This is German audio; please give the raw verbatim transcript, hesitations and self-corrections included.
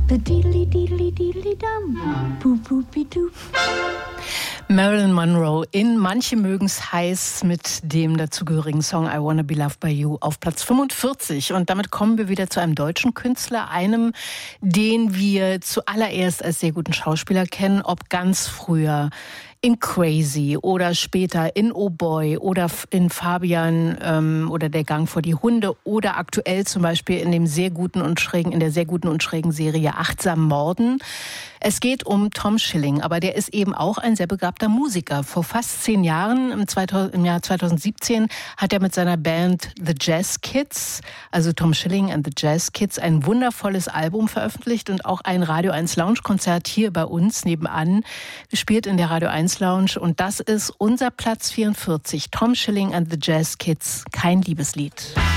The diddly diddly diddly dum, boop boopy doop. Marilyn Monroe in Manche mögen's heiß mit dem dazugehörigen Song I Wanna Be Loved by You auf Platz fünfundvierzig. Und damit kommen wir wieder zu einem deutschen Künstler, einem, den wir zuallererst als sehr guten Schauspieler kennen, ob ganz früher in Crazy oder später in Oh Boy oder in Fabian ähm, oder Der Gang vor die Hunde oder aktuell zum Beispiel in dem sehr guten und schrägen, in der sehr guten und schrägen Serie Achtsam Morden. Es geht um Tom Schilling, aber der ist eben auch ein sehr begabter Musiker. Vor fast zehn Jahren, im, zweitausend, im Jahr zweitausendsiebzehn, hat er mit seiner Band The Jazz Kids, also Tom Schilling and the Jazz Kids, ein wundervolles Album veröffentlicht und auch ein Radio eins Lounge-Konzert hier bei uns nebenan gespielt in der Radio eins Lounge. Und das ist unser Platz vierundvierzig, Tom Schilling and the Jazz Kids, Kein Liebeslied.